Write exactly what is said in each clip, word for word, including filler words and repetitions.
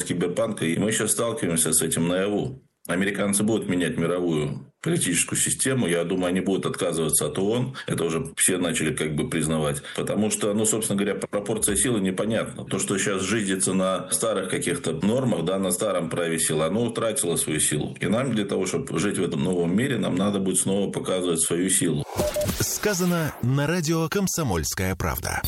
киберпанка, и мы сейчас сталкиваемся с этим наяву. Американцы будут менять мировую политическую систему. Я думаю, они будут отказываться от ООН. Это уже все начали как бы признавать. Потому что, ну, собственно говоря, пропорция силы непонятна. То, что сейчас жизнится на старых каких-то нормах, да, на старом праве силы, оно утратило свою силу. И нам для того, чтобы жить в этом новом мире, нам надо будет снова показывать свою силу. Сказано на радио «Комсомольская правда».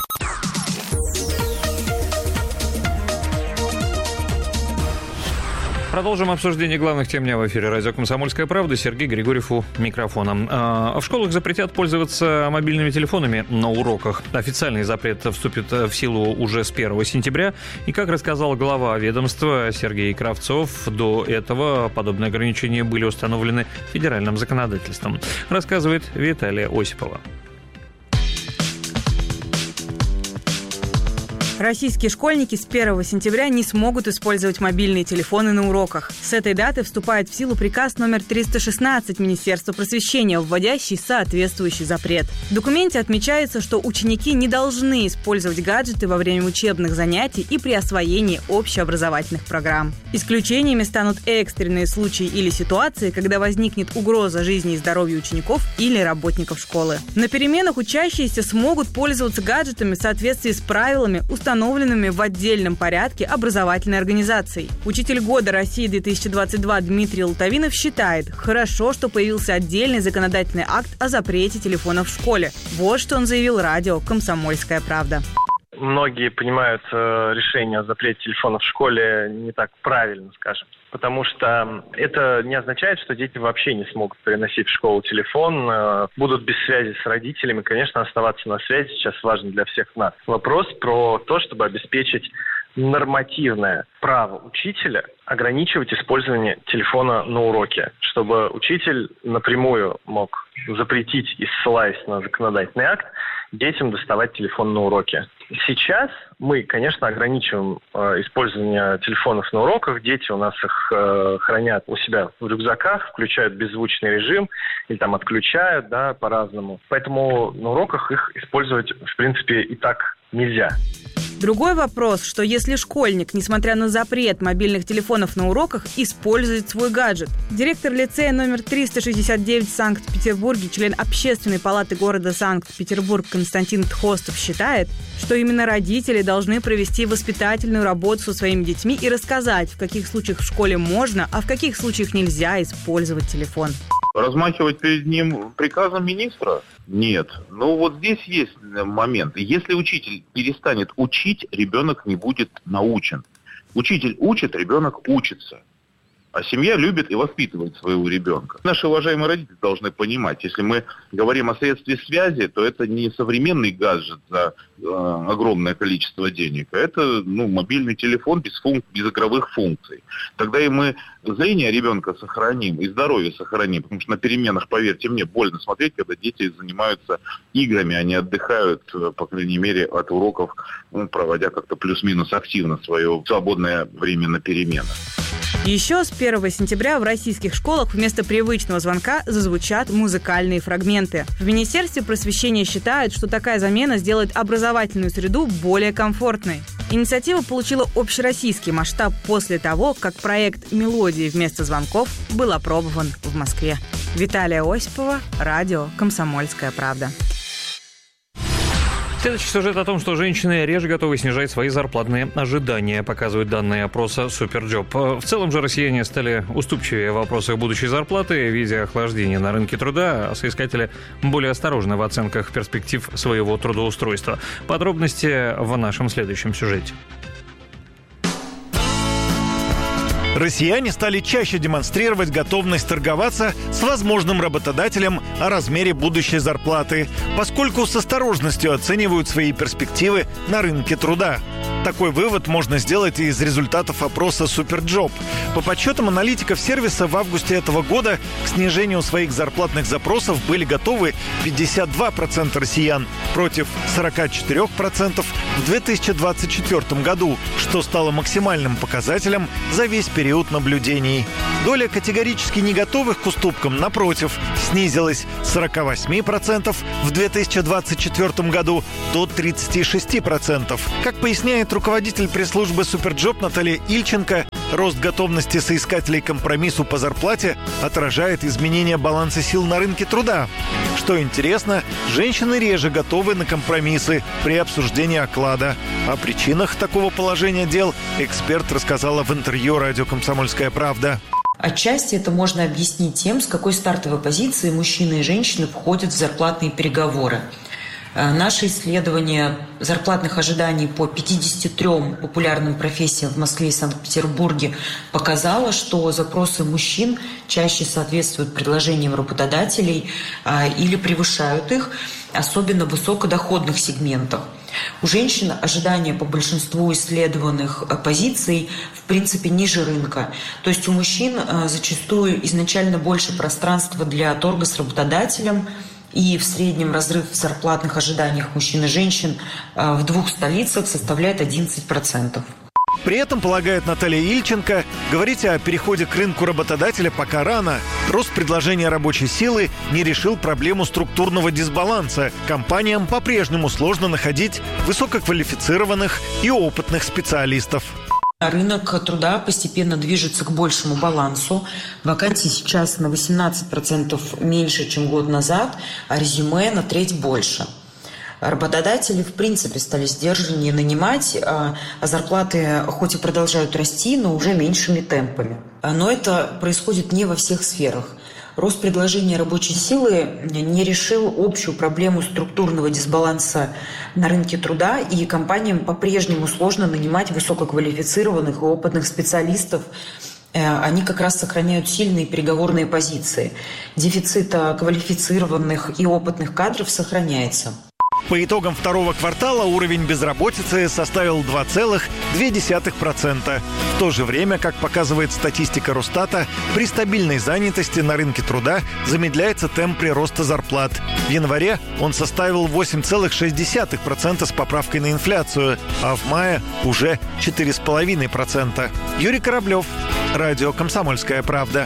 Продолжим обсуждение главных тем дня в эфире радио «Комсомольская правда». Сергей Григорьев у микрофона. А в школах запретят пользоваться мобильными телефонами на уроках. Официальный запрет вступит в силу уже с первого сентября. И, как рассказал глава ведомства Сергей Кравцов, до этого подобные ограничения были установлены федеральным законодательством. Рассказывает Виталия Осипова. Российские школьники с первого сентября не смогут использовать мобильные телефоны на уроках. С этой даты вступает в силу приказ номер триста шестнадцать Министерства просвещения, вводящий соответствующий запрет. В документе отмечается, что ученики не должны использовать гаджеты во время учебных занятий и при освоении общеобразовательных программ. Исключениями станут экстренные случаи или ситуации, когда возникнет угроза жизни и здоровью учеников или работников школы. На переменах учащиеся смогут пользоваться гаджетами в соответствии с правилами, установленными установленными в отдельном порядке образовательной организацией. Учитель года России две тысячи двадцать два Дмитрий Лутовинов считает, хорошо, что появился отдельный законодательный акт о запрете телефонов в школе. Вот что он заявил радио «Комсомольская правда». Многие понимают э, решение о запрете телефонов в школе не так правильно, скажем. Потому что это не означает, что дети вообще не смогут приносить в школу телефон, э, будут без связи с родителями. Конечно, оставаться на связи сейчас важно для всех нас. Вопрос про то, чтобы обеспечить нормативное право учителя ограничивать использование телефона на уроке, чтобы учитель напрямую мог запретить, и ссылаясь на законодательный акт, детям доставать телефон на уроке. Сейчас мы, конечно, ограничиваем э, использование телефонов на уроках. Дети у нас их э, хранят у себя в рюкзаках, включают беззвучный режим или там отключают, да, по-разному. Поэтому на уроках их использовать, в принципе, и так нельзя. Другой вопрос, что если школьник, несмотря на запрет мобильных телефонов на уроках, использует свой гаджет. Директор лицея номер триста шестьдесят девять в Санкт-Петербурге, член Общественной палаты города Санкт-Петербург Константин Тхостов считает, что именно родители должны провести воспитательную работу со своими детьми и рассказать, в каких случаях в школе можно, а в каких случаях нельзя использовать телефон. Размахивать перед ним приказом министра? Нет. Ну вот здесь есть момент. Если учитель перестанет учить, ребенок не будет научен. Учитель учит, ребенок учится. А семья любит и воспитывает своего ребенка. Наши уважаемые родители должны понимать, если мы говорим о средстве связи, то это не современный гаджет за э, огромное количество денег, а это ну, мобильный телефон без, функ- без игровых функций. Тогда и мы зрение ребенка сохраним, и здоровье сохраним, потому что на переменах, поверьте мне, больно смотреть, когда дети занимаются играми, они отдыхают, по крайней мере, от уроков, ну, проводя как-то плюс-минус активно свое свободное время на переменах. Еще с первого сентября в российских школах вместо привычного звонка зазвучат музыкальные фрагменты. В Министерстве просвещения считают, что такая замена сделает образовательную среду более комфортной. Инициатива получила общероссийский масштаб после того, как проект «Мелодии вместо звонков» был опробован в Москве. Виталия Осипова, радио «Комсомольская правда». Следующий сюжет о том, что женщины реже готовы снижать свои зарплатные ожидания, показывают данные опроса Суперджоп. В целом же россияне стали уступчивее в вопросах будущей зарплаты, видя охлаждение на рынке труда, а соискатели более осторожны в оценках перспектив своего трудоустройства. Подробности в нашем следующем сюжете. Россияне стали чаще демонстрировать готовность торговаться с возможным работодателем о размере будущей зарплаты, поскольку с осторожностью оценивают свои перспективы на рынке труда. Такой вывод можно сделать и из результатов опроса Суперджоп. По подсчетам аналитиков сервиса, в августе этого года к снижению своих зарплатных запросов были готовы пятьдесят два процента россиян против сорок четыре процента в две тысячи двадцать четвёртом году, что стало максимальным показателем за весь период наблюдений. Доля категорически не готовых к уступкам, напротив, снизилась с сорока восьми процентов в две тысячи двадцать четвёртом году до тридцати шести процентов. Как поясняет руководитель пресс-службы «Суперджоп» Наталья Ильченко, рост готовности соискателей компромиссу по зарплате отражает изменение баланса сил на рынке труда. Что интересно, женщины реже готовы на компромиссы при обсуждении оклада. О причинах такого положения дел эксперт рассказала в интервью радио «Комсомольская правда». Отчасти это можно объяснить тем, с какой стартовой позиции мужчины и женщины входят в зарплатные переговоры. Наше исследование зарплатных ожиданий по пятидесяти трём популярным профессиям в Москве и Санкт-Петербурге показало, что запросы мужчин чаще соответствуют предложениям работодателей или превышают их, особенно в высокодоходных сегментах. У женщин ожидания по большинству исследованных позиций в принципе ниже рынка. То есть у мужчин зачастую изначально больше пространства для торга с работодателем, и в среднем разрыв в зарплатных ожиданиях мужчин и женщин в двух столицах составляет одиннадцать процентов. При этом, полагает Наталья Ильченко, говорить о переходе к рынку работодателя пока рано. Рост предложения рабочей силы не решил проблему структурного дисбаланса. Компаниям по-прежнему сложно находить высококвалифицированных и опытных специалистов. Рынок труда постепенно движется к большему балансу. Вакансий сейчас на восемнадцать процентов меньше, чем год назад, а резюме на треть больше. Работодатели, в принципе, стали сдержаннее нанимать, а зарплаты хоть и продолжают расти, но уже меньшими темпами. Но это происходит не во всех сферах. Рост предложения рабочей силы не решил общую проблему структурного дисбаланса на рынке труда, и компаниям по-прежнему сложно нанимать высококвалифицированных и опытных специалистов. Они как раз сохраняют сильные переговорные позиции. Дефицит квалифицированных и опытных кадров сохраняется. По итогам второго квартала уровень безработицы составил два целых две десятых процента. В то же время, как показывает статистика Росстата, при стабильной занятости на рынке труда замедляется темп прироста зарплат. В январе он составил восемь целых шесть десятых процента с поправкой на инфляцию, а в мае уже четыре целых пять десятых процента. Юрий Кораблев, радио «Комсомольская правда».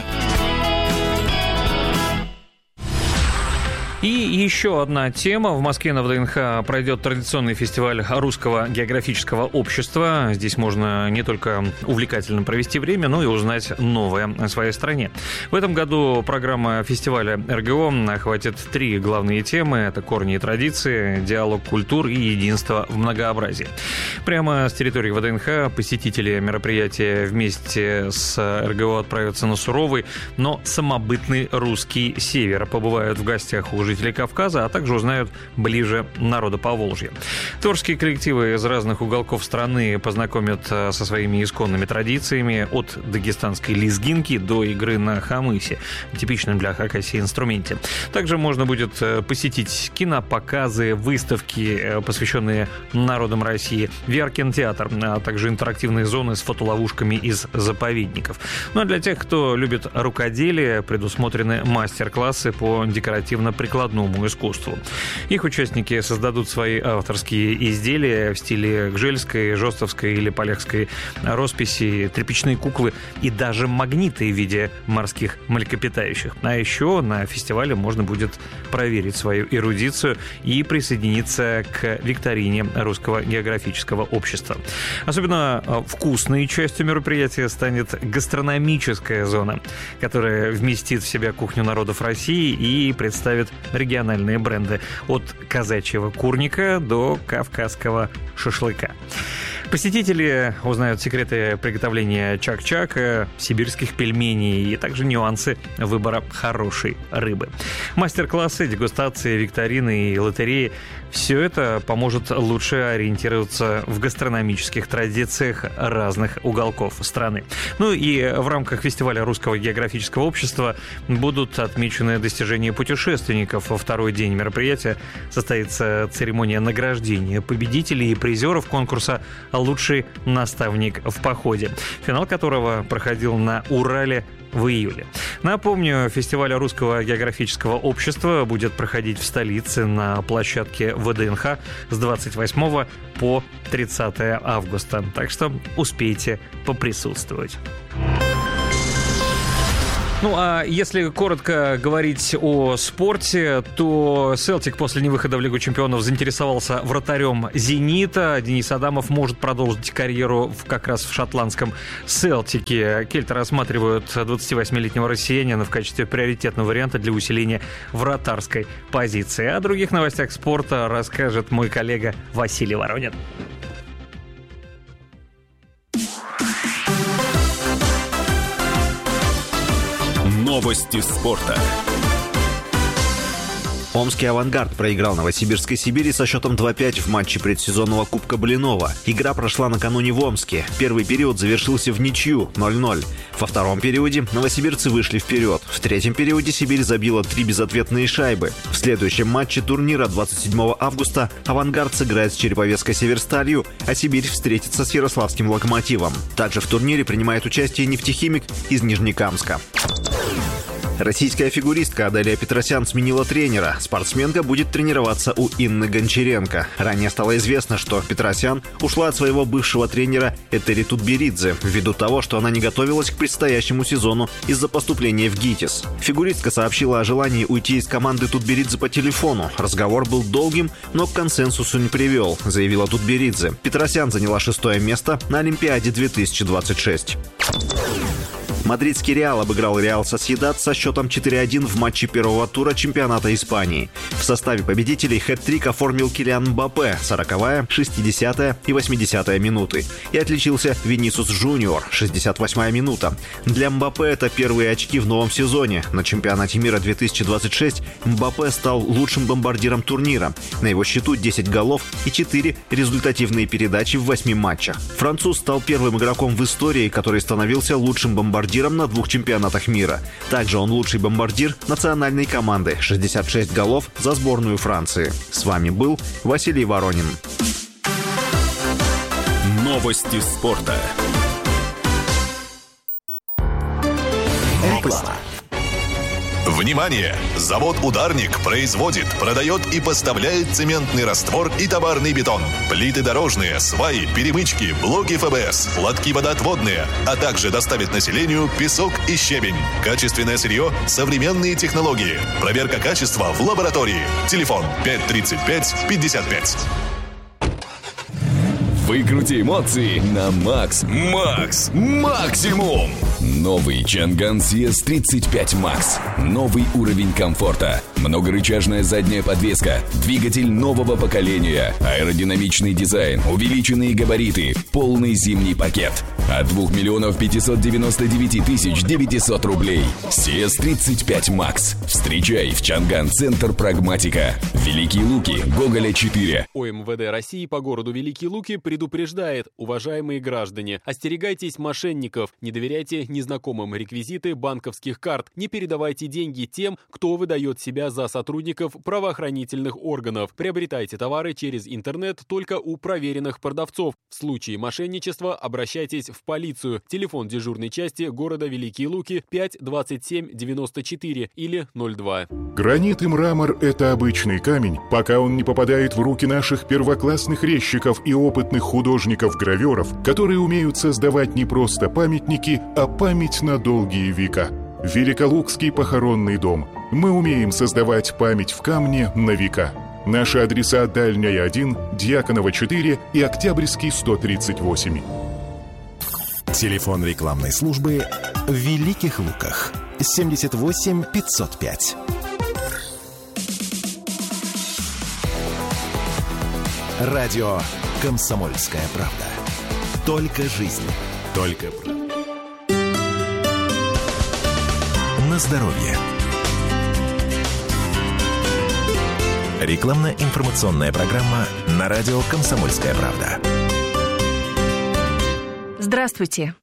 И еще одна тема. В Москве на ВДНХ пройдет традиционный фестиваль Русского географического общества. Здесь можно не только увлекательно провести время, но и узнать новое о своей стране. В этом году программа фестиваля РГО охватит три главные темы. Это корни и традиции, диалог культур и единство в многообразии. Прямо с территории ВДНХ посетители мероприятия вместе с РГО отправятся на суровый, но самобытный русский север. Побывают в гостях у жителей Кавказа, а также узнают ближе народа Поволжья. Творческие коллективы из разных уголков страны познакомят со своими исконными традициями от дагестанской лезгинки до игры на хамысе, типичном для Хакасии инструменте. Также можно будет посетить кинопоказы, выставки, посвященные народам России, ви ар-кинотеатр, а также интерактивные зоны с фотоловушками из заповедников. Ну а для тех, кто любит рукоделие, предусмотрены мастер-классы по декоративно-прикладному искусству. Их участники создадут свои авторские изделия в стиле гжельской, жостовской или полегской росписи, тряпичные куклы и даже магниты в виде морских млекопитающих. А еще на фестивале можно будет проверить свою эрудицию и присоединиться к викторине Русского географического общества. Особенно вкусной частью мероприятия станет гастрономическая зона, которая вместит в себя кухню народов России и представит региональные бренды от казачьего курника до кавказского шашлыка. Посетители узнают секреты приготовления чак-чака, сибирских пельменей и также нюансы выбора хорошей рыбы. Мастер-классы, дегустации, викторины и лотереи – все это поможет лучше ориентироваться в гастрономических традициях разных уголков страны. Ну и в рамках фестиваля Русского географического общества будут отмечены достижения путешественников. Во второй день мероприятия состоится церемония награждения победителей и призеров конкурса «Лучший наставник в походе», финал которого проходил на Урале в июле. Напомню, фестиваль Русского географического общества будет проходить в столице на площадке вэ дэ эн ха с двадцать восьмого по тридцатое августа. Так что успейте поприсутствовать. Ну, а если коротко говорить о спорте, то Селтик после невыхода в Лигу чемпионов заинтересовался вратарем «Зенита». Денис Адамов может продолжить карьеру в, как раз в шотландском «Селтике». Кельты рассматривают двадцативосьмилетнего россиянина в качестве приоритетного варианта для усиления вратарской позиции. О других новостях спорта расскажет мой коллега Василий Воронин. Новости спорта. Омский «Авангард» проиграл Новосибирской «Сибири» со счетом два пять в матче предсезонного Кубка Блинова. Игра прошла накануне в Омске. Первый период завершился в ничью ноль ноль. Во втором периоде новосибирцы вышли вперед. В третьем периоде «Сибирь» забила три безответные шайбы. В следующем матче турнира двадцать седьмого августа «Авангард» сыграет с Череповецкой «Северсталью», а «Сибирь» встретится с Ярославским «Локомотивом». Также в турнире принимает участие «Нефтехимик» из Нижнекамска. Российская фигуристка Аделия Петросян сменила тренера. Спортсменка будет тренироваться у Инны Гончаренко. Ранее стало известно, что Петросян ушла от своего бывшего тренера Этери Тутберидзе ввиду того, что она не готовилась к предстоящему сезону из-за поступления в ГИТИС. Фигуристка сообщила о желании уйти из команды Тутберидзе по телефону. Разговор был долгим, но к консенсусу не привел, заявила Тутберидзе. Петросян заняла шестое место на Олимпиаде две тысячи двадцать шесть. Мадридский «Реал» обыграл «Реал Сосьедад» со счетом четыре один в матче первого тура чемпионата Испании. В составе победителей хэт-трик оформил Килиан Мбаппе, сороковая, шестидесятая и восьмидесятая минуты. И отличился Винисиус Джуниор, шестьдесят восьмая минута. Для Мбаппе это первые очки в новом сезоне. На чемпионате мира две тысячи двадцать шесть Мбаппе стал лучшим бомбардиром турнира. На его счету десять голов и четыре результативные передачи в восьми матчах. Француз стал первым игроком в истории, который становился лучшим бомбардиром на двух чемпионатах мира. Также он лучший бомбардир национальной команды. шестьдесят шесть голов за сборную Франции. С вами был Василий Воронин. Новости спорта. Реклама. Внимание! Завод «Ударник» производит, продает и поставляет цементный раствор и товарный бетон, плиты дорожные, сваи, перемычки, блоки эф бэ эс, лотки водоотводные, а также доставит населению песок и щебень. Качественное сырье, современные технологии. Проверка качества в лаборатории. Телефон пять тридцать пять пятьдесят пять. Выкрути эмоции на Макс. Макс. Максимум. Новый Чанган си эс тридцать пять Макс. Новый уровень комфорта. Многорычажная задняя подвеска. Двигатель нового поколения. Аэродинамичный дизайн. Увеличенные габариты. Полный зимний пакет. От двух миллионов пятьсот девяносто девять тысяч девятьсот рублей. си эс тридцать пять Макс. Встречай в Чанган Центр Прагматика. Великие Луки. Гоголя четыре. О эм вэ дэ России по городу Великие Луки предупреждает: уважаемые граждане, остерегайтесь мошенников, не доверяйте незнакомым реквизиты банковских карт, не передавайте деньги тем, кто выдает себя за сотрудников правоохранительных органов. Приобретайте товары через интернет только у проверенных продавцов. В случае мошенничества обращайтесь в полицию. Телефон дежурной части города Великие Луки пять двадцать семь девяносто четыре или ноль два. Гранит и мрамор – это обычный камень, пока он не попадает в руки наших первоклассных резчиков и опытных художников-гравёров, которые умеют создавать не просто памятники, а память на долгие века. Великолукский похоронный дом. Мы умеем создавать память в камне на века. Наши адреса: Дальняя один, Дьяконова четыре и Октябрьский сто тридцать восемь. Телефон рекламной службы в Великих Луках семьдесят восемь пятьсот пять. Радио «Комсомольская правда». Только жизнь, только правда. На здоровье. Рекламно-информационная программа на радио «Комсомольская правда». Здравствуйте.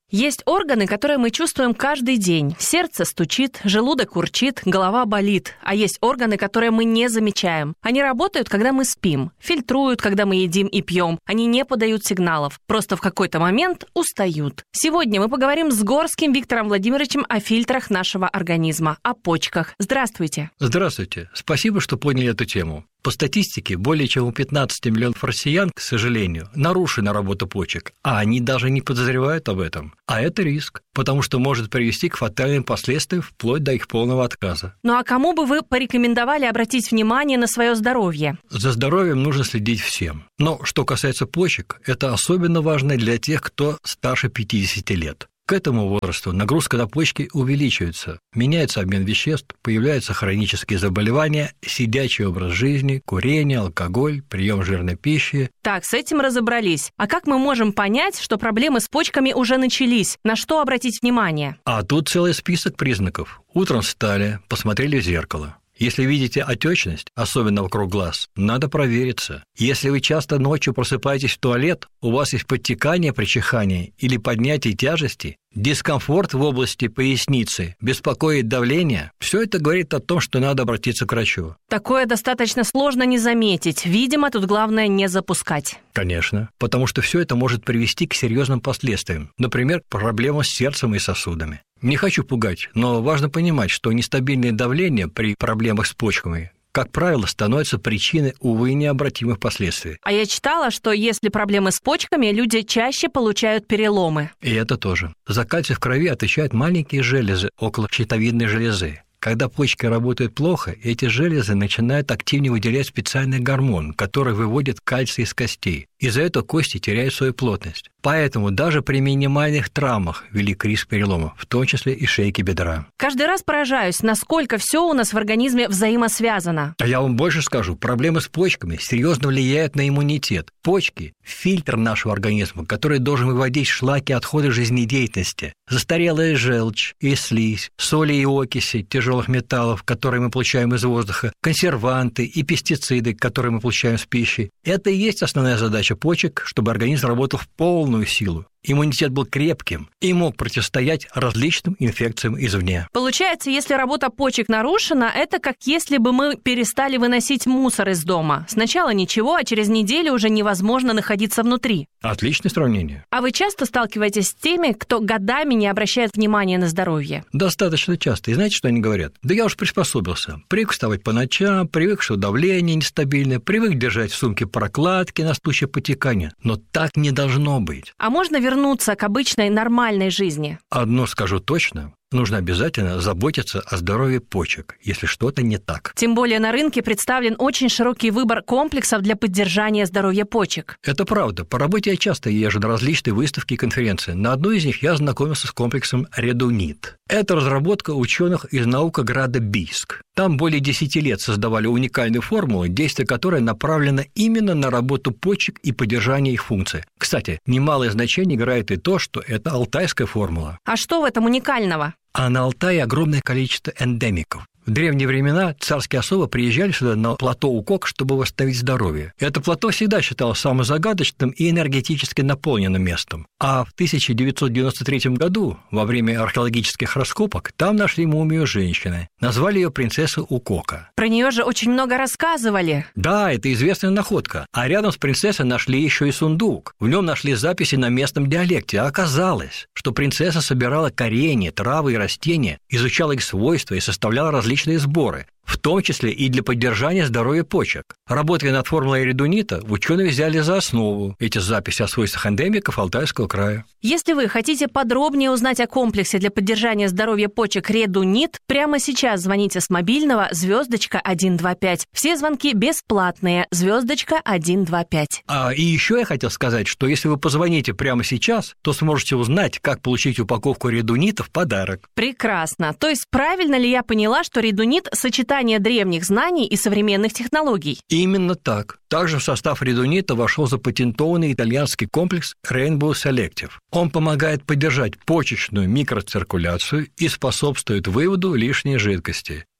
Есть органы, которые мы чувствуем каждый день. Сердце стучит, желудок урчит, голова болит. А есть органы, которые мы не замечаем. Они работают, когда мы спим, фильтруют, когда мы едим и пьем. Они не подают сигналов. Просто в какой-то момент устают. Сегодня мы поговорим с Горским Виктором Владимировичем о фильтрах нашего организма, о почках. Здравствуйте. Здравствуйте. Спасибо, что подняли эту тему. По статистике, более чем у пятнадцати миллионов россиян, к сожалению, нарушена работа почек, а они даже не подозревают об этом. А это риск, потому что может привести к фатальным последствиям вплоть до их полного отказа. Ну а кому бы вы порекомендовали обратить внимание на свое здоровье? За здоровьем нужно следить всем. Но что касается почек, это особенно важно для тех, кто старше пятидесяти лет. К этому возрасту нагрузка на почки увеличивается, меняется обмен веществ, появляются хронические заболевания, сидячий образ жизни, курение, алкоголь, прием жирной пищи. Так, с этим разобрались. А как мы можем понять, что проблемы с почками уже начались? На что обратить внимание? А тут целый список признаков. Утром встали, посмотрели в зеркало. Если видите отечность, особенно вокруг глаз, надо провериться. Если вы часто ночью просыпаетесь в туалет, у вас есть подтекание при чихании или поднятие тяжести, дискомфорт в области поясницы, беспокоит давление, все это говорит о том, что надо обратиться к врачу. Такое достаточно сложно не заметить. Видимо, тут главное не запускать. Конечно, потому что все это может привести к серьезным последствиям, например, к проблемам с сердцем и сосудами. Не хочу пугать, но важно понимать, что нестабильное давление при проблемах с почками, как правило, становится причиной, увы, необратимых последствий. А я читала, что если проблемы с почками, люди чаще получают переломы. И это тоже. За кальций в крови отвечают маленькие железы около щитовидной железы. Когда почки работают плохо, эти железы начинают активнее выделять специальный гормон, который выводит кальций из костей. Из-за этого кости теряют свою плотность. Поэтому даже при минимальных травмах велик риск переломов, в том числе и шейки бедра. Каждый раз поражаюсь, насколько все у нас в организме взаимосвязано. А я вам больше скажу, проблемы с почками серьезно влияют на иммунитет. Почки – фильтр нашего организма, который должен выводить шлаки отхода жизнедеятельности, застарелая желчь и слизь, соли и окиси тяжелых металлов, которые мы получаем из воздуха, консерванты и пестициды, которые мы получаем с пищей. Это и есть основная задача почек, чтобы организм работал в полную силу. Иммунитет был крепким и мог противостоять различным инфекциям извне. Получается, если работа почек нарушена, это как если бы мы перестали выносить мусор из дома. Сначала ничего, а через неделю уже невозможно находиться внутри. Отличное сравнение. А вы часто сталкиваетесь с теми, кто годами не обращает внимания на здоровье? Достаточно часто. И знаете, что они говорят? Да я уж приспособился. Привык вставать по ночам, привык, что давление нестабильное, привык держать в сумке прокладки на случай потекания. Но так не должно быть. А можно вернуться вернуться к обычной нормальной жизни? Одно скажу точно. Нужно обязательно заботиться о здоровье почек, если что-то не так. Тем более на рынке представлен очень широкий выбор комплексов для поддержания здоровья почек. Это правда. По работе я часто езжу на различные выставки и конференции. На одной из них я знакомился с комплексом Редунит. Это разработка ученых из наукограда Бийск. Там более десяти лет создавали уникальную формулу, действие которой направлено именно на работу почек и поддержание их функций. Кстати, немалое значение играет и то, что это алтайская формула. А что в этом уникального? А на Алтае огромное количество эндемиков. В древние времена царские особы приезжали сюда на плато Укок, чтобы восстановить здоровье. Это плато всегда считалось самым загадочным и энергетически наполненным местом. А в тысяча девятьсот девяносто третьем году, во время археологических раскопок, там нашли мумию женщины. Назвали ее принцессой Укока. Про нее же очень много рассказывали. Да, это известная находка. А рядом с принцессой нашли еще и сундук. В нем нашли записи на местном диалекте. А оказалось, что принцесса собирала коренья, травы и растения, изучала их свойства и составляла различные различные сборы, в том числе и для поддержания здоровья почек. Работая над формулой редунита, ученые взяли за основу эти записи о свойствах эндемиков Алтайского края. Если вы хотите подробнее узнать о комплексе для поддержания здоровья почек Редунит, прямо сейчас звоните с мобильного звездочка один два пять. Все звонки бесплатные, звездочка один два пять. А и еще я хотел сказать, что если вы позвоните прямо сейчас, то сможете узнать, как получить упаковку редунита в подарок. Прекрасно. То есть правильно ли я поняла, что редунит – сочетание древних знаний и современных технологий? Именно так. Также в состав редунита вошел запатентованный итальянский комплекс Rainbow Selective. Он помогает поддержать почечную микроциркуляцию и способствует выводу лишней жидкости.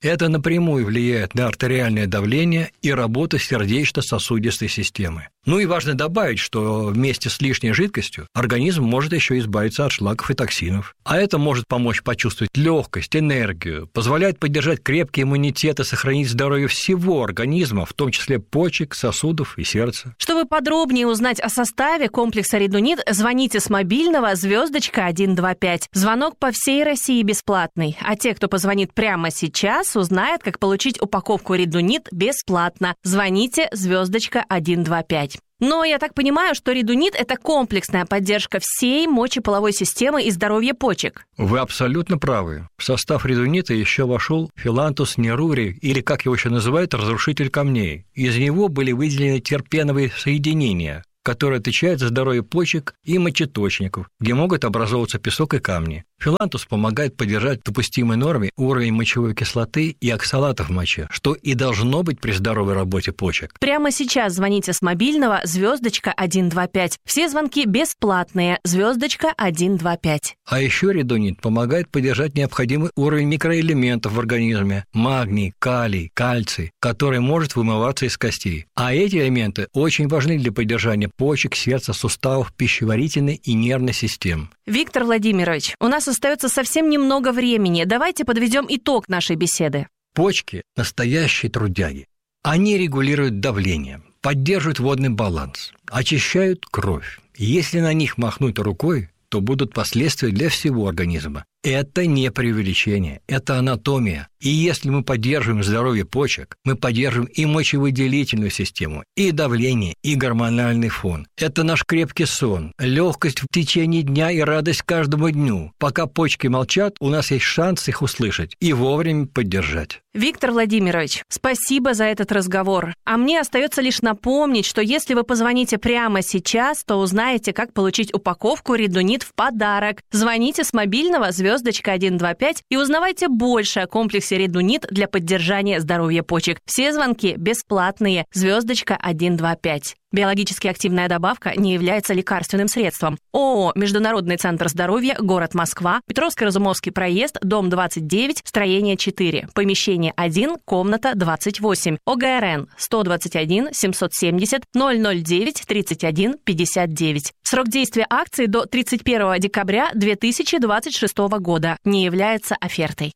Это напрямую влияет на артериальное давление и работу сердечно-сосудистой системы. Ну и важно добавить, что вместе с лишней жидкостью организм может еще избавиться от шлаков и токсинов. А это может помочь почувствовать легкость, энергию, позволяет поддержать крепкий иммунитет и сохранить здоровье всего организма, в том числе почек, сосудов и сердца. Чтобы подробнее узнать о составе комплекса Редунит, звоните с мобильного звездочка один два пять. Звонок по всей России бесплатный. А те, кто позвонит прямо сейчас, узнают, как получить упаковку Редунит бесплатно. Звоните звездочка один два пять. Но я так понимаю, что Редунит – это комплексная поддержка всей мочеполовой системы и здоровья почек. Вы абсолютно правы. В состав Редунита еще вошел филантус нерури, или, как его еще называют, разрушитель камней. Из него были выделены терпеновые соединения, которые отвечают за здоровье почек и мочеточников, где могут образовываться песок и камни. Филантус помогает поддержать в допустимой норме уровень мочевой кислоты и оксалатов в моче, что и должно быть при здоровой работе почек. Прямо сейчас звоните с мобильного звездочка один два пять. Все звонки бесплатные. Звездочка один два пять. А еще Редунит помогает поддержать необходимый уровень микроэлементов в организме: магний, калий, кальций, который может вымываться из костей. А эти элементы очень важны для поддержания почек, сердца, суставов, пищеварительной и нервной систем. Виктор Владимирович, у нас остается совсем немного времени. Давайте подведем итог нашей беседы. Почки – настоящие трудяги. Они регулируют давление, поддерживают водный баланс, очищают кровь. Если на них махнуть рукой, то будут последствия для всего организма. Это не преувеличение, это анатомия. И если мы поддерживаем здоровье почек, мы поддерживаем и мочевыделительную систему, и давление, и гормональный фон. Это наш крепкий сон, легкость в течение дня и радость каждому дню. Пока почки молчат, у нас есть шанс их услышать и вовремя поддержать. Виктор Владимирович, спасибо за этот разговор. А мне остается лишь напомнить, что если вы позвоните прямо сейчас, то узнаете, как получить упаковку Редунит в подарок. Звоните с мобильного звездочка один два пять и узнавайте больше о комплексе Редунит для поддержания здоровья почек. Все звонки бесплатные. Звездочка один два пять. Биологически активная добавка не является лекарственным средством. ООО «Международный центр здоровья», город Москва, Петровско-Разумовский проезд, дом двадцать девять, строение четыре, помещение один, комната двадцать восемь, ОГРН сто двадцать один семьсот семьдесят ноль ноль девять тридцать один пятьдесят девять. Срок действия акции до тридцать первого декабря две тысячи двадцать шестого года. Не является офертой.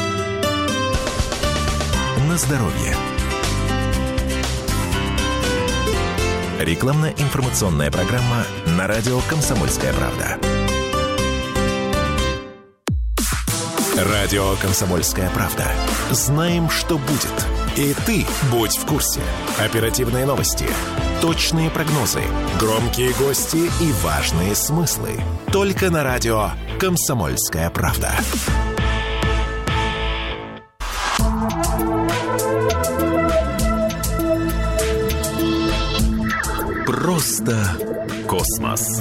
На здоровье. Рекламно-информационная программа на радио «Комсомольская правда». Радио «Комсомольская правда». Знаем, что будет. И ты будь в курсе. Оперативные новости, точные прогнозы, громкие гости и важные смыслы. Только на радио «Комсомольская правда». Просто космос.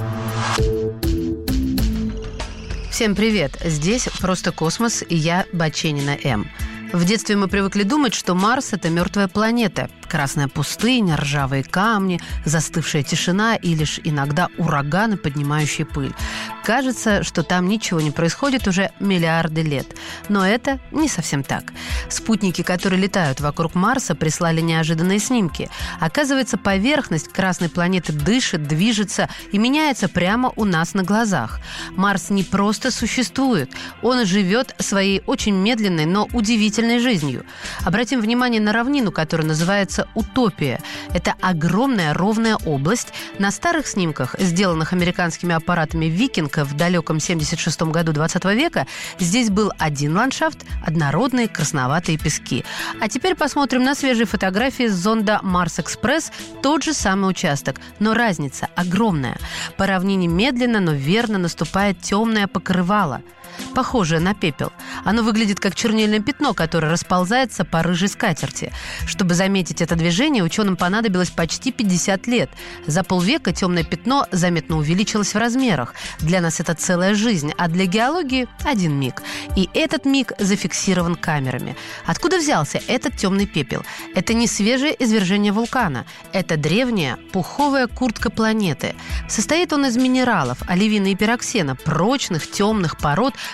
Всем привет! Здесь «Просто космос» и я, Баченина М. В детстве мы привыкли думать, что Марс – это мертвая планета. Красная пустыня, ржавые камни, застывшая тишина и лишь иногда ураганы, поднимающие пыль. Кажется, что там ничего не происходит уже миллиарды лет. Но это не совсем так. Спутники, которые летают вокруг Марса, прислали неожиданные снимки. Оказывается, поверхность красной планеты дышит, движется и меняется прямо у нас на глазах. Марс не просто существует, он живет своей очень медленной, но удивительной жизнью. Обратим внимание на равнину, которая называется Утопия. Это огромная ровная область. На старых снимках, сделанных американскими аппаратами «Викинг» в далеком семьдесят шестом году двадцатого века, здесь был один ландшафт, однородные красноватые пески. А теперь посмотрим на свежие фотографии с зонда «Марс-Экспресс». Тот же самый участок, но разница огромная. По равнине медленно, но верно наступает темное покрывало, похожее на пепел. Оно выглядит как чернильное пятно, которое расползается по рыжей скатерти. Чтобы заметить это движение, ученым понадобилось почти пятьдесят лет. За полвека темное пятно заметно увеличилось в размерах. Для нас это целая жизнь, а для геологии – один миг. И этот миг зафиксирован камерами. Откуда взялся этот темный пепел? Это не свежее извержение вулкана. Это древняя пуховая куртка планеты. Состоит он из минералов, оливина и пироксена, прочных темных пород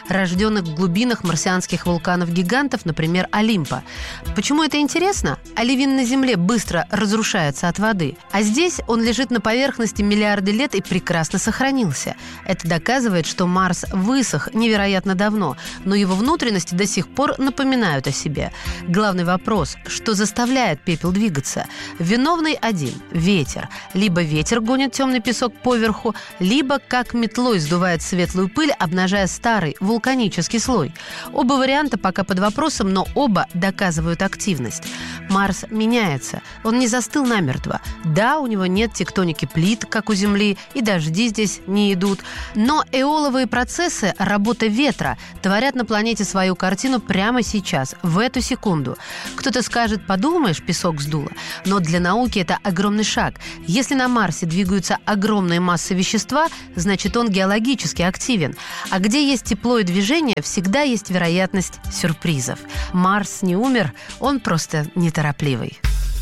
рожденных в глубинах марсианских вулканов-гигантов, например, Олимпа. Почему это интересно? Оливин на Земле быстро разрушается от воды, а здесь он лежит на поверхности миллиарды лет и прекрасно сохранился. Это доказывает, что Марс высох невероятно давно, но его внутренности до сих пор напоминают о себе. Главный вопрос – что заставляет пепел двигаться? Виновный один – ветер. Либо ветер гонит темный песок поверху, либо как метлой сдувает светлую пыль, обнажая старый вулканический слой. Оба варианта пока под вопросом, но оба доказывают активность. Марс меняется. Он не застыл намертво. Да, у него нет тектоники плит, как у Земли, и дожди здесь не идут. Но эоловые процессы, работа ветра, творят на планете свою картину прямо сейчас, в эту секунду. Кто-то скажет: подумаешь, песок сдуло. Но для науки это огромный шаг. Если на Марсе двигаются огромные массы вещества, значит, он геологически активен. А где есть тепло и движение, всегда есть вероятность сюрпризов. Марс не умер, он просто неторопливый.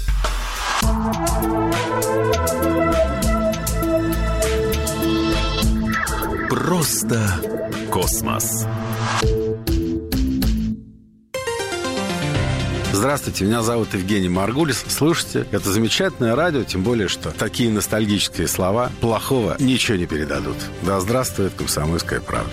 Просто космос. Здравствуйте, меня зовут Евгений Маргулис. Слушайте, это замечательное радио, тем более, что такие ностальгические слова плохого ничего не передадут. Да здравствует «Комсомольская правда».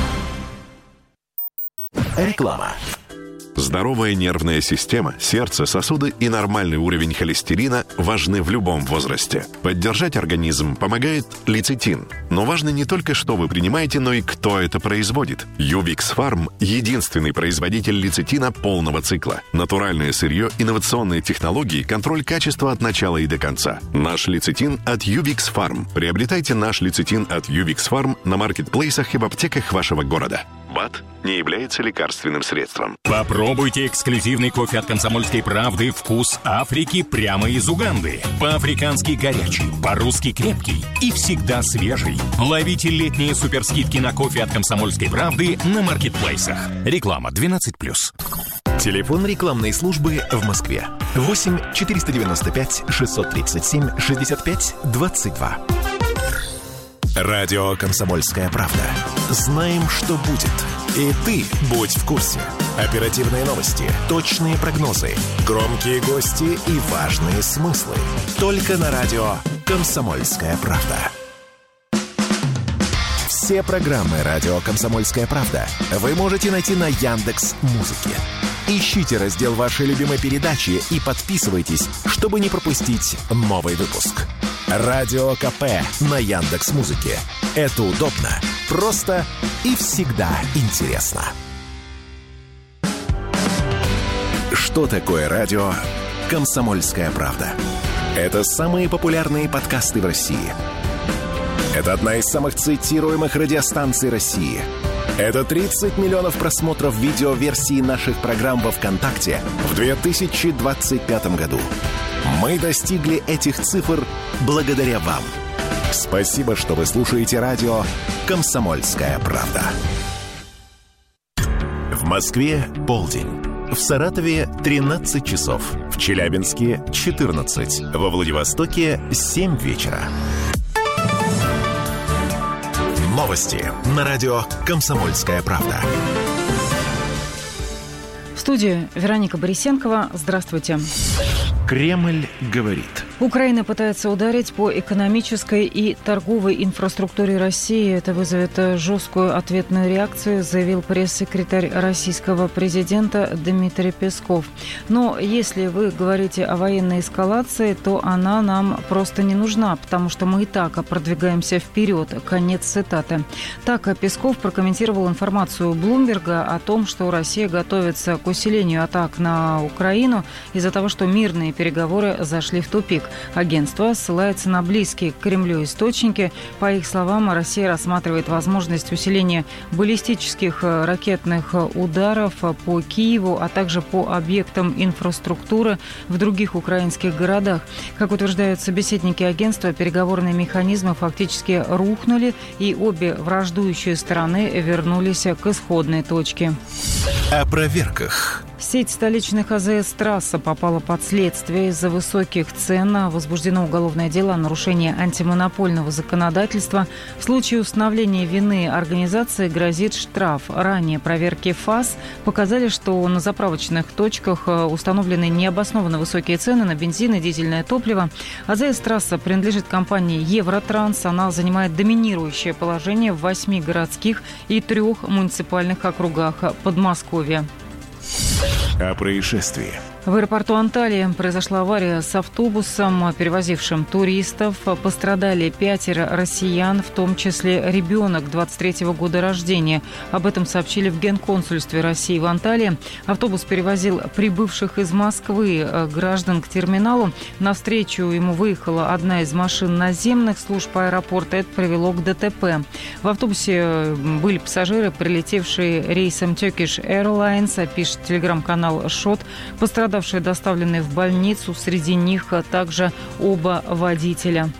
Реклама. Здоровая нервная система, сердце, сосуды и нормальный уровень холестерина важны в любом возрасте. Поддержать организм помогает лецитин. Но важно не только, что вы принимаете, но и кто это производит. Ювикс Фарм – единственный производитель лецитина полного цикла. Натуральное сырье, инновационные технологии, контроль качества от начала и до конца. Наш лецитин от Ювикс Фарм. Приобретайте наш лецитин от Ювикс Фарм на маркетплейсах и в аптеках вашего города. БАД не является лекарственным средством. Попробуйте эксклюзивный кофе от «Комсомольской правды» «Вкус Африки» прямо из Уганды. По-африкански горячий, по-русски крепкий и всегда свежий. Ловите летние суперскидки на кофе от «Комсомольской правды» на маркетплейсах. Реклама двенадцать плюс. Телефон рекламной службы в Москве. восемь четыреста девяносто пять шестьсот тридцать семь шестьдесят пять двадцать два. Радио «Комсомольская правда». Знаем, что будет. И ты будь в курсе. Оперативные новости, точные прогнозы, громкие гости и важные смыслы. Только на радио «Комсомольская правда». Все программы радио «Комсомольская правда» вы можете найти на Яндекс.Музыке. Ищите раздел вашей любимой передачи и подписывайтесь, чтобы не пропустить новый выпуск. Радио КП на Яндекс.Музыке. Это удобно, просто и всегда интересно. Что такое радио «Комсомольская правда»? Это самые популярные подкасты в России. Это одна из самых цитируемых радиостанций России. Это тридцать миллионов просмотров видеоверсии наших программ во ВКонтакте в две тысячи двадцать пятом году. Мы достигли этих цифр благодаря вам. Спасибо, что вы слушаете радио «Комсомольская правда». В Москве полдень. В Саратове тринадцать часов. В Челябинске четырнадцать. Во Владивостоке семь вечера. Новости на радио «Комсомольская правда». В студии Вероника Борисенкова. Здравствуйте. Кремль говорит. Украина пытается ударить по экономической и торговой инфраструктуре России. Это вызовет жесткую ответную реакцию, заявил пресс-секретарь российского президента Дмитрий Песков. Но если вы говорите о военной эскалации, то она нам просто не нужна, потому что мы и так продвигаемся вперед. Конец цитаты. Так Песков прокомментировал информацию Блумберга о том, что Россия готовится к усилению атак на Украину из-за того, что мирные переговоры зашли в тупик. Агентство ссылается на близкие к Кремлю источники. По их словам, Россия рассматривает возможность усиления баллистических ракетных ударов по Киеву, а также по объектам инфраструктуры в других украинских городах. Как утверждают собеседники агентства, переговорные механизмы фактически рухнули, и обе враждующие стороны вернулись к исходной точке. О проверках. Сеть столичных АЗС-трасса попала под следствие из-за высоких цен. Возбуждено уголовное дело о нарушении антимонопольного законодательства. В случае установления вины организации грозит штраф. Ранее проверки ФАС показали, что на заправочных точках установлены необоснованно высокие цены на бензин и дизельное топливо. АЗС-трасса принадлежит компании «Евротранс». Она занимает доминирующее положение в восьми городских и трех муниципальных округах Подмосковья. О происшествии. В аэропорту Анталии произошла авария с автобусом, перевозившим туристов. Пострадали пятеро россиян, в том числе ребенок двадцать третьего года рождения. Об этом сообщили в Генконсульстве России в Анталии. Автобус перевозил прибывших из Москвы граждан к терминалу. Навстречу ему выехала одна из машин наземных служб аэропорта. Это привело к ДТП. В автобусе были пассажиры, прилетевшие рейсом Turkish Airlines, пишет телеграм-канал «Шот». Пострадавшие доставлены в больницу, среди них также оба водителя.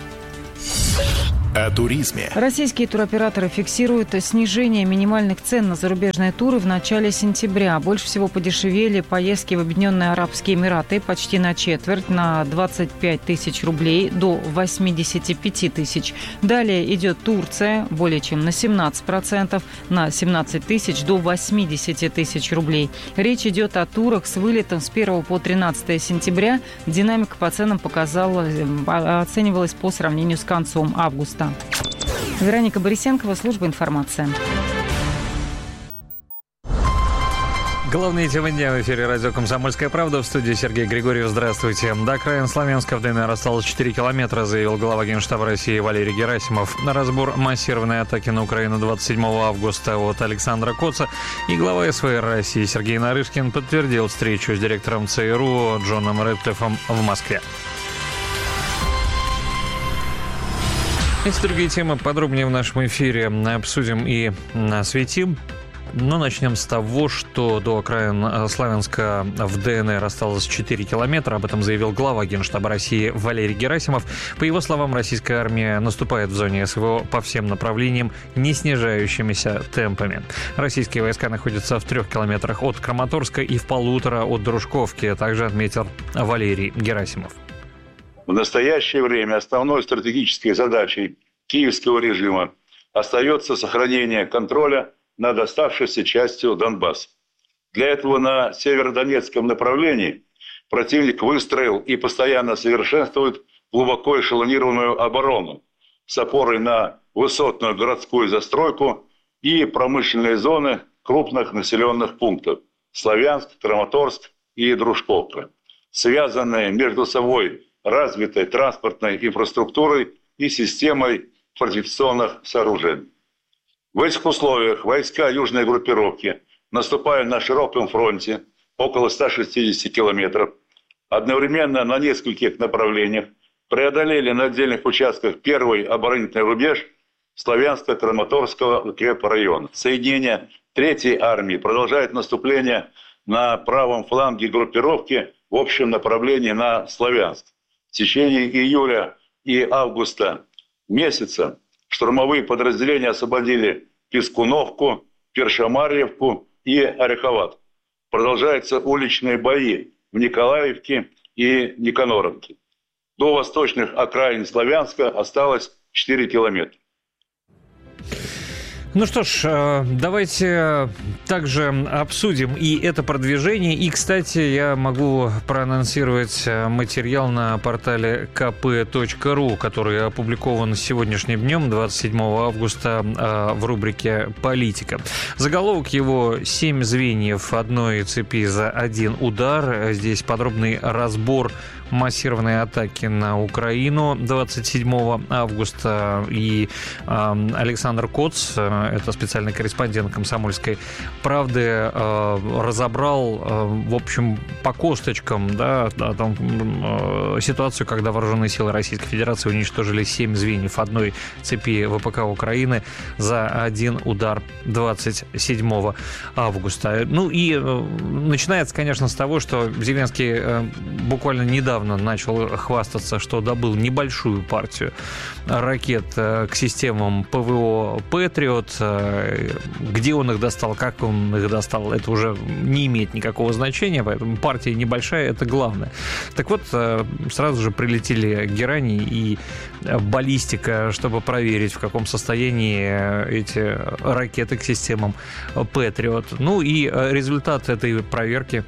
О туризме. Российские туроператоры фиксируют снижение минимальных цен на зарубежные туры в начале сентября. Больше всего подешевели поездки в Объединенные Арабские Эмираты почти на четверть, на двадцать пять тысяч рублей до восемьдесят пять тысяч. Далее идет Турция более чем на семнадцать процентов, на семнадцать тысяч до восемьдесят тысяч рублей. Речь идет о турах с вылетом с первого по тринадцатое сентября. Динамика по ценам показала, оценивалась по сравнению с концом августа. Вероника Борисенкова, служба информации. Главные темы дня в эфире радио «Комсомольская правда». В студии Сергей Григорьев. Здравствуйте. До окраин Славянска в ДНР осталось четыре километра, заявил глава Генштаба России Валерий Герасимов. На разбор массированной атаки на Украину двадцать седьмого августа от Александра Коца и глава СВР России Сергей Нарышкин подтвердил встречу с директором ЦРУ Джоном Рэдклиффом в Москве. Эти другие темы подробнее в нашем эфире обсудим и осветим. Но начнем с того, что до окраин Славянска в ДНР осталось четыре километра. Об этом заявил глава Генштаба России Валерий Герасимов. По его словам, российская армия наступает в зоне СВО по всем направлениям, не снижающимися темпами. Российские войска находятся в трех километрах от Краматорска и в полутора от Дружковки, также отметил Валерий Герасимов. В настоящее время основной стратегической задачей киевского режима остается сохранение контроля над оставшейся частью Донбасса. Для этого на северодонецком направлении противник выстроил и постоянно совершенствует глубоко эшелонированную оборону с опорой на высотную городскую застройку и промышленные зоны крупных населенных пунктов – Славянск, Краматорск и Дружковка, связанные между собой развитой транспортной инфраструктурой и системой фортификационных сооружений. В этих условиях войска южной группировки, наступая на широком фронте около ста шестидесяти километров, одновременно на нескольких направлениях преодолели на отдельных участках первый оборонительный рубеж Славянско-Краматорского укрепрайона. Соединение третьей армии продолжает наступление на правом фланге группировки в общем направлении на Славянск. В течение июля и августа месяца штурмовые подразделения освободили Пискуновку, Першамарьевку и Ореховат. Продолжаются уличные бои в Николаевке и Никаноровке. До восточных окраин Славянска осталось четыре километра. Ну что ж, давайте также обсудим и это продвижение. И, кстати, я могу проанонсировать материал на портале ка пэ точка ру, который опубликован сегодняшним днем, двадцать седьмого августа, в рубрике «Политика». Заголовок его «Семь звеньев одной цепи за один удар». Здесь подробный разбор массированной атаки на Украину двадцать седьмого августа. И э, Александр Коц, э, это специальный корреспондент «Комсомольской правды», э, разобрал, э, в общем, по косточкам, да, о том, э, ситуацию, когда вооруженные силы Российской Федерации уничтожили семь звеньев одной цепи вэ пэ ка Украины за один удар двадцать седьмого августа. Ну и э, начинается, конечно, с того, что Зеленский э, буквально недавно недавно начал хвастаться, что добыл небольшую партию ракет к системам ПВО «Патриот». Где он их достал, как он их достал, это уже не имеет никакого значения, поэтому партия небольшая, это главное. Так вот, сразу же прилетели герани и баллистика, чтобы проверить, в каком состоянии эти ракеты к системам «Патриот». Ну и результат этой проверки,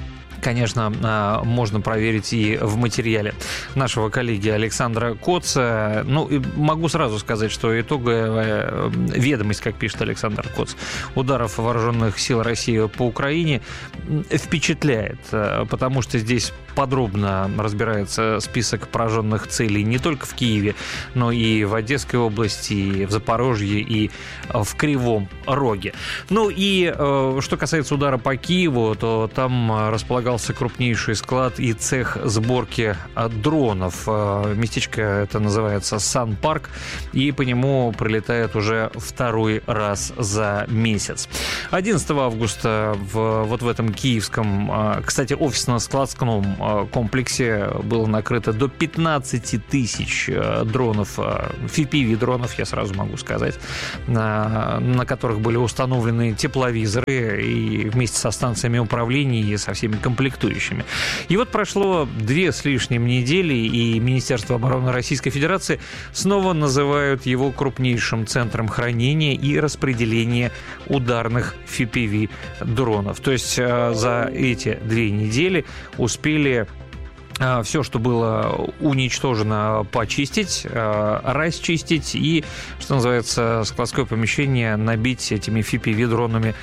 конечно, можно проверить и в материале нашего коллеги Александра Коца. Ну, и могу сразу сказать, что итоговая ведомость, как пишет Александр Коц, ударов вооруженных сил России по Украине впечатляет, потому что здесь подробно разбирается список пораженных целей не только в Киеве, но и в Одесской области, и в Запорожье, и в Кривом Роге. Ну и что касается удара по Киеву, то там располагался крупнейший склад и цех сборки дронов. Местечко это называется Сан-Парк, и по нему прилетает уже второй раз за месяц. одиннадцатого августа в, вот в этом киевском, кстати, офисно-складском комплексе было накрыто до пятнадцать тысяч дронов, эф пи ви-дронов, я сразу могу сказать, на, на которых были установлены тепловизоры и вместе со станциями управления и со всеми комплектующими. И вот прошло две с лишним недели, и Министерство обороны Российской Федерации снова называют его крупнейшим центром хранения и распределения ударных эф пи ви-дронов. То есть за эти две недели успели все, что было уничтожено, почистить, расчистить и, что называется, складское помещение набить этими эф пи ви-дронами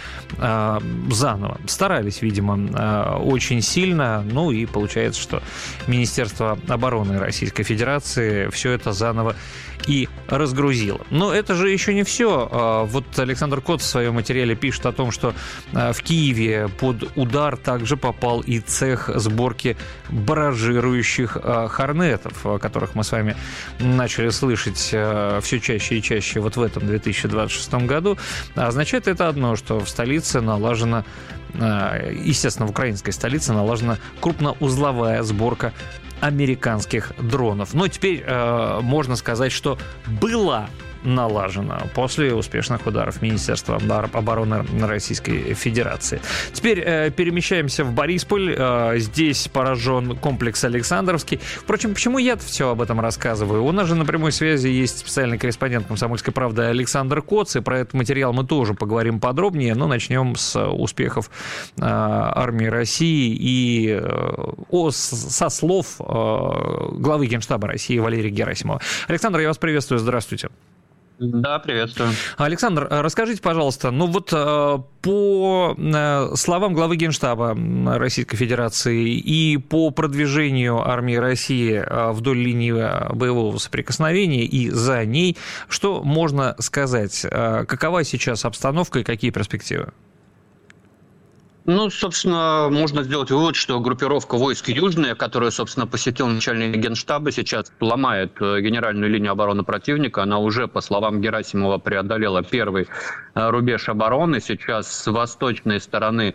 заново. Старались, видимо, очень сильно, ну и получается, что Министерство обороны Российской Федерации все это заново и разгрузило. Но это же еще не все. Вот Александр Кот в своем материале пишет о том, что в Киеве под удар также попал и цех сборки баражирующих хорнетов, о которых мы с вами начали слышать все чаще и чаще вот в этом две тысячи двадцать шестом году. Означает это одно, что в столице налажена, естественно, в украинской столице налажена крупноузловая сборка американских дронов. Но теперь э, можно сказать, что была налажена после успешных ударов Министерства обороны Российской Федерации. Теперь э, перемещаемся в Борисполь. Э, здесь поражен комплекс Александровский. Впрочем, почему я все об этом рассказываю? У нас же на прямой связи есть специальный корреспондент «Комсомольской правды» Александр Коц, и про этот материал мы тоже поговорим подробнее, но начнем с успехов э, армии России и э, о, со слов э, главы Генштаба России Валерия Герасимова. Александр, я вас приветствую, здравствуйте. Да, приветствую. Александр, расскажите, пожалуйста, ну вот по словам главы Генштаба Российской Федерации и по продвижению армии России вдоль линии боевого соприкосновения и за ней, что можно сказать? Какова сейчас обстановка и какие перспективы? Ну, собственно, можно сделать вывод, что группировка войск Южные, которую, собственно, посетил начальник Генштаба, сейчас ломает генеральную линию обороны противника. Она уже, по словам Герасимова, преодолела первый рубеж обороны. Сейчас с восточной стороны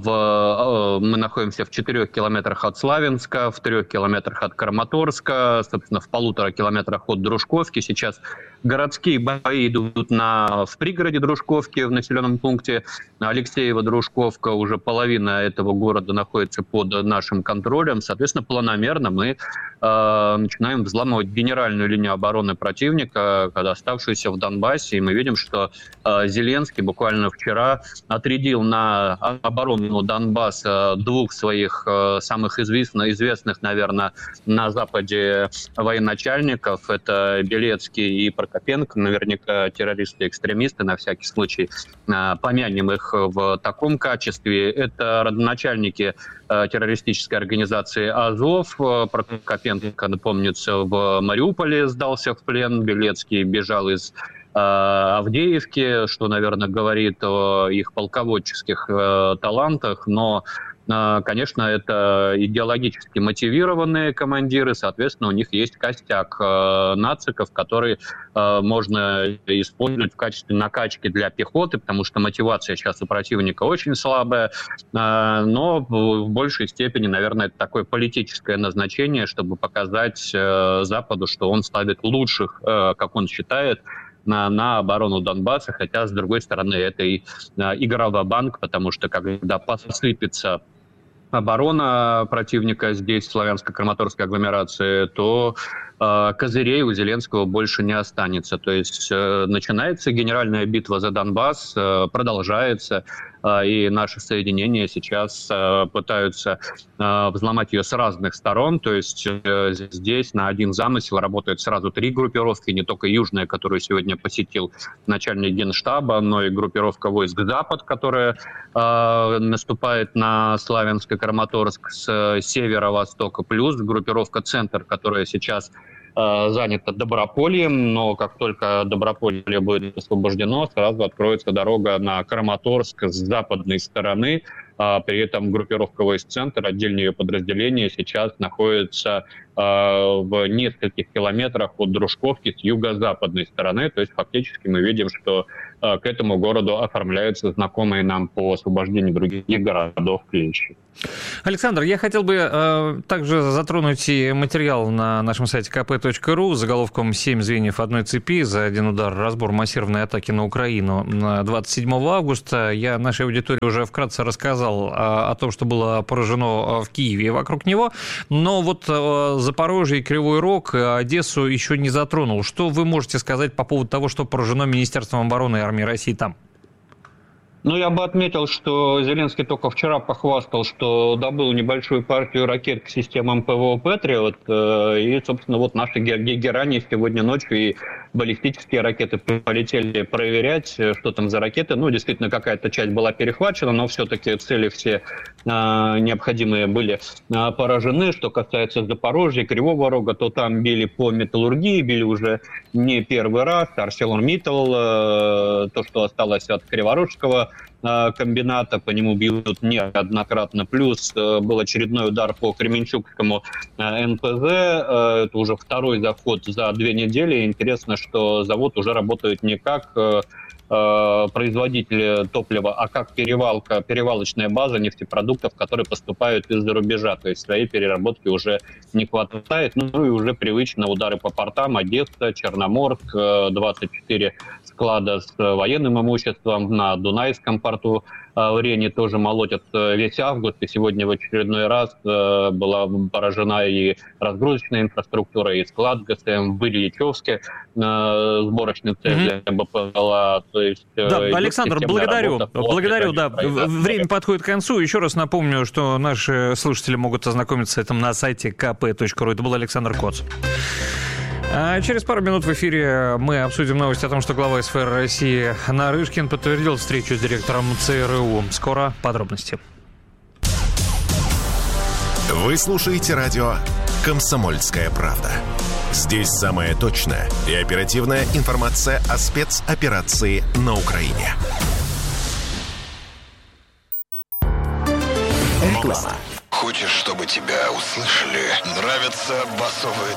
в, мы находимся в четырех километрах от Славянска, в трех километрах от Краматорска, собственно, в полутора километрах от Дружковки. Сейчас городские бои идут на, в пригороде Дружковки, в населенном пункте Алексеево-Дружковка. Уже половина этого города находится под нашим контролем. Соответственно, планомерно мы э, начинаем взламывать генеральную линию обороны противника, когда оставшуюся в Донбассе. И мы видим, что э, Зеленский буквально вчера отрядил на оборону Донбасса двух своих э, самых известных, известных, наверное, на Западе военачальников. Это Белецкий и Прокопенко, наверняка террористы-экстремисты, на всякий случай э, помянем их в таком качестве. Это родоначальники э, террористической организации «Азов». Прокопенко, напомнится, в Мариуполе сдался в плен. Белецкий бежал из э, Авдеевки, что, наверное, говорит о их полководческих э, талантах. Но Конечно, это идеологически мотивированные командиры, соответственно, у них есть костяк нациков, которые можно использовать в качестве накачки для пехоты, потому что мотивация сейчас у противника очень слабая, но в большей степени, наверное, это такое политическое назначение, чтобы показать Западу, что он ставит лучших, как он считает, На, на оборону Донбасса, хотя, с другой стороны, это и а, игра ва-банк, потому что когда посыпется оборона противника здесь, в славянско-краматорской агломерации, то э, козырей у Зеленского больше не останется. То есть э, начинается генеральная битва за Донбасс, э, продолжается, э, и наши соединения сейчас э, пытаются э, взломать ее с разных сторон. То есть э, здесь на один замысел работают сразу три группировки, не только южная, которую сегодня посетил начальник Генштаба, но и группировка войск «Запад», которая э, наступает на Славянск-Краматорск с северо-востока, плюс группировка «Центр», которая сейчас э, занята Добропольем, но как только Доброполье будет освобождено, сразу откроется дорога на Краматорск с западной стороны. А при этом группировка войск «Центр», отдельные ее подразделения, сейчас находятся э, в нескольких километрах от Дружковки с юго-западной стороны. То есть фактически мы видим, что э, к этому городу оформляются знакомые нам по освобождению других городов клещи. Александр, я хотел бы э, также затронуть и материал на нашем сайте ка пэ точка ру с заголовком «Семь звеньев одной цепи за один удар. Разбор массированной атаки на Украину» двадцать седьмого августа. Я нашей аудитории уже вкратце рассказал о, о том, что было поражено в Киеве и вокруг него, но вот э, Запорожье, Кривой Рог, Одессу еще не затронул. Что вы можете сказать по поводу того, что поражено Министерством обороны и армией России там? Ну, я бы отметил, что Зеленский только вчера похвастал, что добыл небольшую партию ракет к системам ПВО «Патриот», и, собственно, вот наши герани сегодня ночью и баллистические ракеты полетели проверять, что там за ракеты. Ну, действительно, какая-то часть была перехвачена, но все-таки цели все а, необходимые были а, поражены. Что касается Запорожья, Кривого Рога, то там били по металлургии, били уже не первый раз. ArcelorMittal, а, то, что осталось от Криворожского комбината, по нему бьют неоднократно. Плюс был очередной удар по Кременчугскому эн пэ зэ. Это уже второй заход за две недели. Интересно, что завод уже работает не как производитель топлива, а как перевалка, перевалочная база нефтепродуктов, которые поступают из-за рубежа. То есть своей переработки уже не хватает. Ну и уже привычно удары по портам: Одесса, Черноморск, двадцать четыре склада с военным имуществом на Дунайском порту в Рене тоже молотят весь август. И сегодня в очередной раз была поражена и разгрузочная инфраструктура, и склад гэ эс эм в Ильичевске, сборочный цех для бэ пэ эл а. То есть, да, Александр, благодарю. Благодарю, да. Время подходит к концу. Еще раз напомню, что наши слушатели могут ознакомиться с этим на сайте ка пэ точка ру. Это был Александр Коц. А через пару минут в эфире мы обсудим новость о том, что глава эс эф эр России Нарышкин подтвердил встречу с директором цэ эр у. Скоро подробности. Вы слушаете радио «Комсомольская правда». Здесь самая точная и оперативная информация о спецоперации на Украине. Реклама. Хочешь, чтобы тебя услышали? Нравятся басовые